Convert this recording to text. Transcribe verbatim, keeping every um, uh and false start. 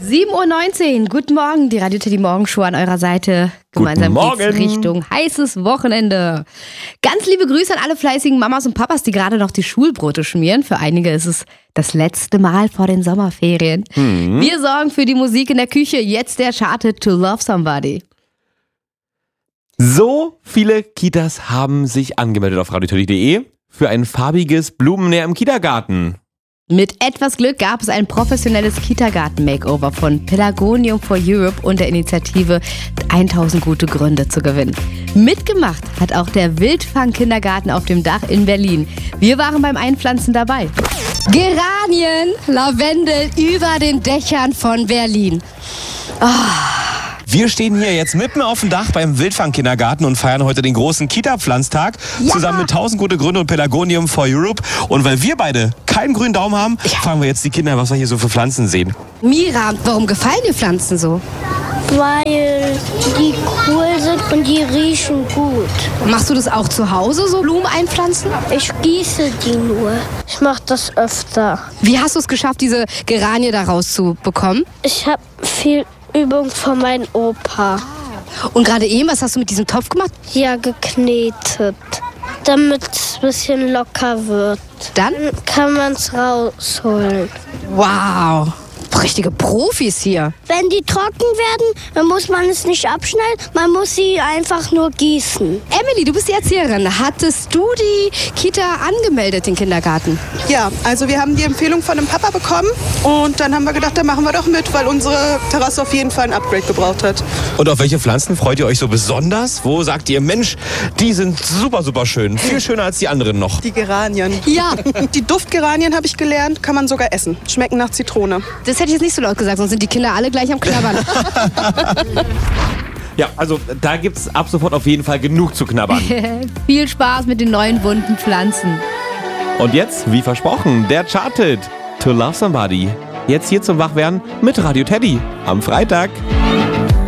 sieben Uhr neunzehn, guten Morgen, die Radio Teddy Morgenshow an eurer Seite. Gemeinsam geht's Richtung heißes Wochenende. Ganz liebe Grüße an alle fleißigen Mamas und Papas, die gerade noch die Schulbrote schmieren. Für einige ist es das letzte Mal vor den Sommerferien. Mhm. Wir sorgen für die Musik in der Küche. Jetzt der Charted to Love Somebody. So viele Kitas haben sich angemeldet auf radio teddy punkt de für ein farbiges Blumennäher im Kindergarten. Mit etwas Glück gab es ein professionelles Kindergarten-Makeover von Pelargonium for Europe und der Initiative tausend gute Gründe zu gewinnen. Mitgemacht hat auch der Wildfang-Kindergarten auf dem Dach in Berlin. Wir waren beim Einpflanzen dabei. Geranien, Lavendel über den Dächern von Berlin. Oh. Wir stehen hier jetzt mitten auf dem Dach beim Wildfang-Kindergarten und feiern heute den großen Kita-Pflanztag. Ja. Zusammen mit tausend gute Gründe und Pelargonium for Europe. Und weil wir beide keinen grünen Daumen haben, ja. fragen wir jetzt die Kinder, was wir hier so für Pflanzen sehen. Mira, warum gefallen dir Pflanzen so? Weil die cool sind und die riechen gut. Machst du das auch zu Hause, so Blumen einpflanzen? Ich gieße die nur. Ich mache das öfter. Wie hast du es geschafft, diese Geranie da rauszubekommen? Ich habe viel Übung von meinem Opa. Und gerade eben, was hast du mit diesem Topf gemacht? Ja, geknetet, damit es ein bisschen locker wird. Dann kann man es rausholen. Wow, richtige Profis hier. Wenn die trocken werden, dann muss man es nicht abschneiden, man muss sie einfach nur gießen. Emily, du bist die Erzieherin. Hattest du die Kita angemeldet, den Kindergarten? Ja, also wir haben die Empfehlung von dem Papa bekommen und dann haben wir gedacht, da machen wir doch mit, weil unsere Terrasse auf jeden Fall ein Upgrade gebraucht hat. Und auf welche Pflanzen freut ihr euch so besonders? Wo sagt ihr, Mensch, die sind super, super schön. Viel schöner als die anderen noch. Die Geranien. Ja. Die Duftgeranien habe ich gelernt, kann man sogar essen. Schmecken nach Zitrone. Das hätte ich jetzt nicht so laut gesagt, sonst sind die Kinder alle gleich am Knabbern. Ja, also da gibt es ab sofort auf jeden Fall genug zu knabbern. Viel Spaß mit den neuen bunten Pflanzen. Und jetzt, wie versprochen, der Charted to Love Somebody. Jetzt hier zum Wachwerden mit Radio Teddy am Freitag.